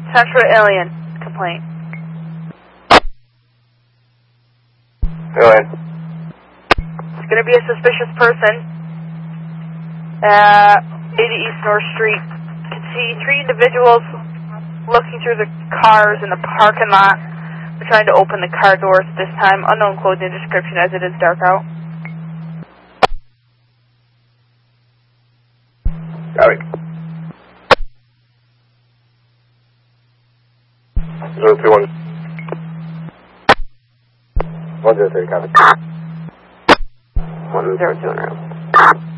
Central alien complaint. Alien. It's going to be a suspicious person at 80 East North Street. You can see 3 individuals looking through the cars in the parking lot. We're trying to open the car doors at this time. Unknown clothing description as it is dark out. Got it. 021. 103, copy. 102 en route.